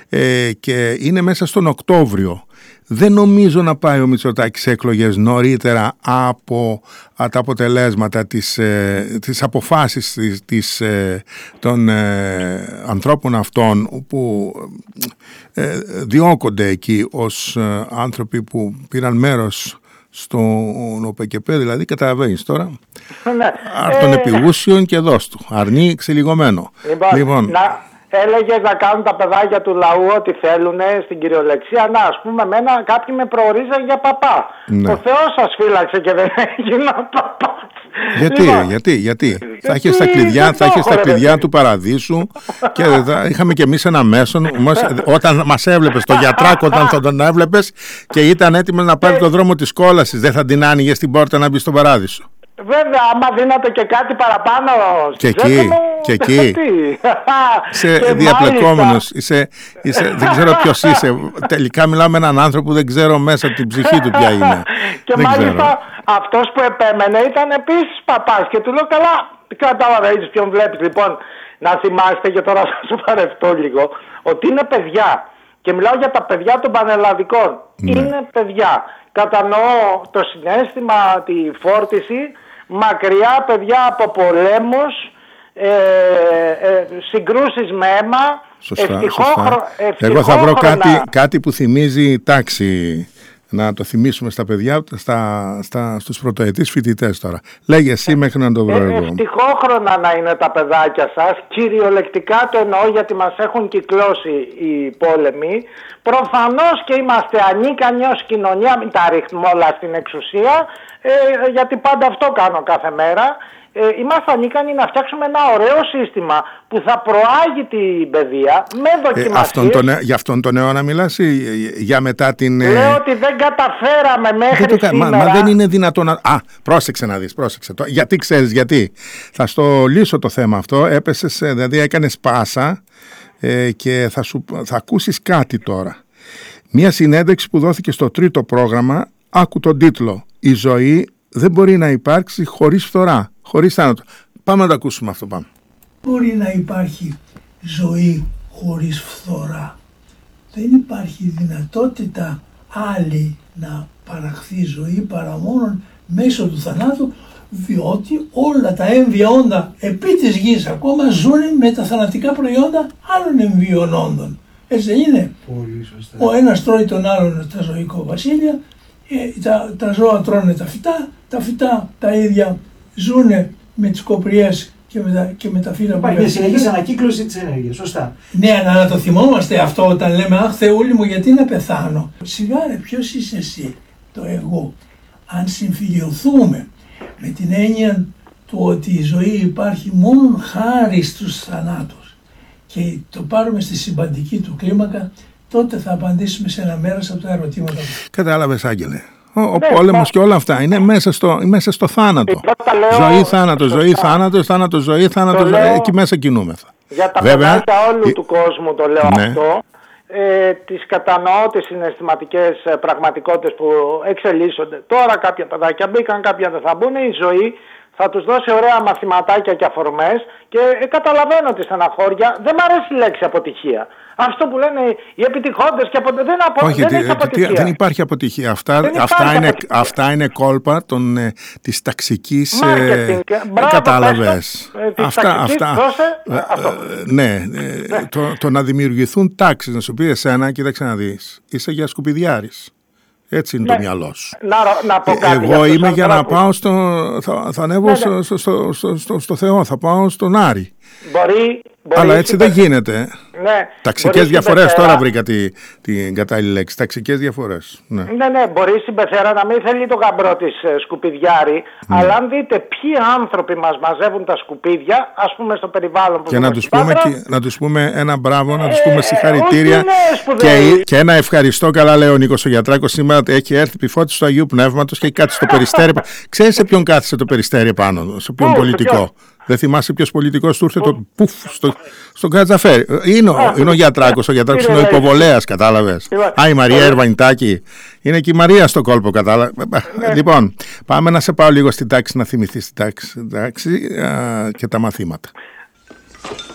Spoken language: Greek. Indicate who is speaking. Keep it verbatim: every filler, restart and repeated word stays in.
Speaker 1: ε, και είναι μέσα στον Οκτώβριο. Δεν νομίζω να πάει ο Μητσοτάκης σε εκλογές νωρίτερα από α, τα αποτελέσματα, της, ε, της αποφάσεις της, της, ε, των ε, ανθρώπων αυτών που ε, διώκονται εκεί ως ε, άνθρωποι που πήραν μέρος στον ΟΠΕΚΕΠΕ, δηλαδή καταλαβαίνεις τώρα,
Speaker 2: ναι.
Speaker 1: άρτων ε... επιγούσιων και δώσ' του, αρνεί ξελιγωμένο.
Speaker 2: Λοιπόν,
Speaker 1: λοιπόν
Speaker 2: να... Έλεγε να κάνουν τα παιδάκια του λαού ό,τι θέλουν στην κυριολεξία. Να, ας πούμε, εμένα κάποιοι με προορίζαν για παπά. Ναι. Ο Θεός σας φύλαξε και δεν έγινα παπά.
Speaker 1: Γιατί, λοιπόν, γιατί, γιατί. γιατί. Θα έχεις τα κλειδιά, θα έχεις τα κλειδιά του παραδείσου και θα είχαμε κι εμείς ένα μέσον. Όταν μας έβλεπες, το γιατράκο, όταν θα τον έβλεπες και ήταν έτοιμος να πάρει το δρόμο της κόλασης, δεν θα την άνοιγε στην πόρτα να μπει στον παράδεισο.
Speaker 2: Βέβαια, άμα δίνατε και κάτι παραπάνω
Speaker 1: και εκεί, μου, και εκεί είσαι διαπλεκόμενος, είσαι, είσαι, δεν ξέρω ποιος είσαι. Τελικά μιλάω με έναν άνθρωπο που δεν ξέρω μέσα την ψυχή του ποια είναι.
Speaker 2: Και δεν μάλιστα ξέρω. Αυτός που επέμενε ήταν επίσης παπάς και του λέω καλά, καταλαβαίνεις ποιον βλέπεις. Λοιπόν, να θυμάστε και τώρα θα σου παρευτώ λίγο, ότι είναι παιδιά και μιλάω για τα παιδιά των πανελλαδικών. Ναι. Είναι παιδιά. Κατανοώ το συναίσθημα, τη φόρτιση, μακριά παιδιά από πολέμους, ε, ε, συγκρούσεις με αίμα.
Speaker 1: Σωστά, ευτυχώ, σωστά. Εγώ θα βρω κάτι, κάτι που θυμίζει τάξη, να το θυμίσουμε στα παιδιά, στα, στα, στους πρωτοετής φοιτητές τώρα. Λέγε εσύ ε, μέχρι να το βρω εγώ.
Speaker 2: Ευτυχόχρονα να είναι τα παιδάκια σας, κυριολεκτικά το εννοώ γιατί μας έχουν κυκλώσει οι πόλεμοι. Προφανώς και είμαστε ανίκανοι ως κοινωνία, μην τα ρίχνουμε όλα στην εξουσία, ε, γιατί πάντα αυτό κάνω κάθε μέρα. Ε, είμαστε ανίκανοι να φτιάξουμε ένα ωραίο σύστημα που θα προάγει την παιδεία με δοκιμασίες. Ε, αυτόν τον, για αυτόν τον αιώνα μιλάς ή για μετά την... Λέω ότι δεν καταφέραμε μέχρι δεν το, σήμερα.
Speaker 1: Μα, μα δεν είναι δυνατόν να... Α, πρόσεξε να δεις, πρόσεξε. Γιατί ξέρεις γιατί. Θα στο λύσω το θέμα αυτό. Έπεσες, δηλαδή έκανες πάσα ε, και θα, σου, θα ακούσεις κάτι τώρα. Μία συνέντευξη που δόθηκε στο τρίτο πρόγραμμα, άκου τον τίτλο «Η ζωή δεν μπορεί να υπάρξει χωρίς φθορά, χωρίς θάνατο». Πάμε να το ακούσουμε αυτό, πάμε.
Speaker 3: Μπορεί να υπάρχει ζωή χωρίς φθορά. Δεν υπάρχει δυνατότητα άλλη να παραχθεί ζωή παρά μόνο μέσω του θανάτου, διότι όλα τα έμβια όντα επί της γης ακόμα ζουν με τα θανατικά προϊόντα άλλων εμβίων όντων. Έτσι δεν είναι?
Speaker 4: Πολύ σωστά.
Speaker 3: Ο ένας τρώει τον άλλον τα ζωικό βασίλεια, ε, τα, τα ζώα τρώνε τα φυτά, τα φυτά τα ίδια ζουν με τις κοπριές και με τα, και με τα φύλλα που
Speaker 4: υπάρχει μια συνεχής ανακύκλωση της ενέργειας, σωστά.
Speaker 3: Ναι, αλλά να το θυμόμαστε αυτό όταν λέμε «Αχ Θεούλη μου, γιατί να πεθάνω». Σιγά ρε, ποιος είσαι εσύ, το εγώ? Αν συμφιλιωθούμε με την έννοια του ότι η ζωή υπάρχει μόνο χάρη στους θανάτους και το πάρουμε στη συμπαντική του κλίμακα, τότε θα απαντήσουμε σε ένα μέρος από τα ερωτήματα του.
Speaker 1: Κατάλαβες, Άγγελε. Ο, ο ναι, πόλεμος και όλα αυτά είναι μέσα στο, μέσα στο θάνατο. Λέω, ζωή, θάνατο, ζωή, θάνατο, θάνατο, ζωή, θάνατο, ζωή. Λέω, εκεί μέσα κινούμεθα.
Speaker 2: Για τα παιδιά όλου ε, του κόσμου το λέω ναι. αυτό. Ε, τις κατανοώ τις συναισθηματικές ε, πραγματικότητες που εξελίσσονται. Τώρα κάποια παιδάκια μπήκαν, κάποια δεν θα μπουν. Η ζωή θα τους δώσει ωραία μαθηματάκια και αφορμές και ε, καταλαβαίνω τη στεναχώρια. Δεν μ' αρέσει η λέξη αποτυχία. Αυτό που λένε οι επιτυχώντες και απο... δεν, απο...
Speaker 1: Όχι,
Speaker 2: δεν
Speaker 1: τι,
Speaker 2: έχει αποτυχία.
Speaker 1: Δεν υπάρχει αποτυχία. Αυτά,
Speaker 2: δεν
Speaker 1: αυτά, είναι,
Speaker 2: αποτυχία.
Speaker 1: αυτά είναι κόλπα των, ε, της ταξικής
Speaker 2: ε,
Speaker 1: κατάλαβες.
Speaker 2: Ε, αυτά, αυτά. Δώσε,
Speaker 1: ε, αυτό. Ε, ναι, ε, ναι. Το, το να δημιουργηθούν τάξεις, να σου πει εσένα, κοίταξε να δεις, είσαι για σκουπιδιάρης. Έτσι είναι ναι. το μυαλό σου.
Speaker 2: Να, να πω κάτι
Speaker 1: Εγώ για είμαι για να πάω στο... Θα, θα ανέβω ναι, στο, στο, στο, στο, στο, στο Θεό, θα πάω στον Άρη.
Speaker 2: Μπορεί, μπορεί
Speaker 1: αλλά έτσι δεν γίνεται.
Speaker 2: Ναι,
Speaker 1: ταξικές διαφορές, τώρα βρήκα την τη κατάλληλη λέξη. Ταξικές διαφορές. Ναι.
Speaker 2: ναι, ναι, μπορεί στην πεθέρα να μην θέλει το γαμπρό της ε, σκουπιδιάρη, ναι. αλλά αν δείτε ποιοι άνθρωποι μας μαζεύουν τα σκουπίδια, ας πούμε στο περιβάλλον που
Speaker 1: και να τους, πούμε, και, να τους πούμε ένα μπράβο, να τους πούμε συγχαρητήρια
Speaker 2: ε,
Speaker 1: και, και ένα ευχαριστώ. Καλά λέει ο Νίκος ο Γιατράκος, σήμερα έχει έρθει επιφώτιση του Αγίου Πνεύματος και έχει κάτσει στο Περιστέρι. Ξέρεις σε ποιον κάθισε το Περιστέρι επάνω, σε ποιον πολιτικό? Δεν θυμάσαι ποιος πολιτικός του ήρθε το πουφ στο, στον Κατζαφέρι. Είναι, είναι ο Γιατράκος, ο Γιατράκος είναι ο υποβολέας, κατάλαβες. Α, η Μαρία Ερβανιτάκη. Είναι και η Μαρία στο κόλπο, κατάλαβες. Λοιπόν, πάμε να σε πάω λίγο στην τάξη, να θυμηθείς την τάξη, τάξη α, και τα μαθήματα.